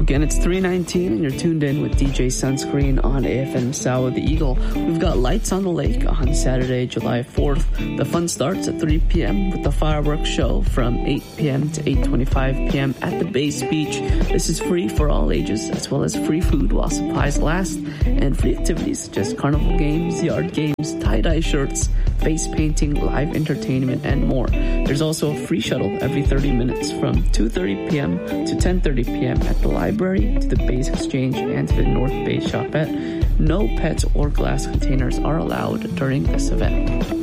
again, it's 3:19 and you're tuned in with DJ Sunscreen on AFM Sawa the Eagle. We've got Lights on the Lake on Saturday, July 4th. The fun starts at 3 p.m. with the fireworks show from 8 p.m. to 8:25 p.m. at the Base Beach. This is free for all ages, as well as free food while supplies last, and free activities such as carnival games, yard games, tie-dye shirts, face painting, live entertainment, and more. There's also a free shuttle every 30 minutes from 2:30 p.m. to 10:30 p.m. at the library, to the Base Exchange, and to the North Bay Shopette. No pets or glass containers are allowed during this event.